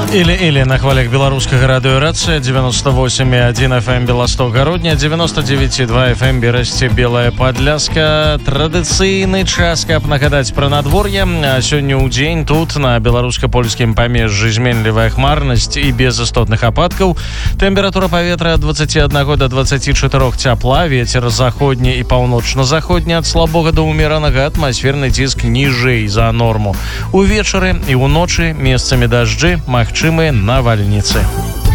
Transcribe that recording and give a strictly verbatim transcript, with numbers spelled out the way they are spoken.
Или-или на хвалях беларускага радыёрацыя девяносто восемь и один эф эм Белосток Гародня, девяносто девять и два эф эм Берасце Белая Падляска. Традыцыйны час, каб нагадаць пра надвор'е. Сёння ў дзень тут на беларуска-польскім памежжы зменлівая хмарнасць і без істотных ападкаў. Тэмпература паветра ад двадцати одного до двадцати четырёх цяпла, вецер заходні і паўночна-заходні ад слабога да ўмеранага, атмасферны ціск ніжэй за норму. Увечары і ўночы месцамі дажджы, магчымыя навальніцы.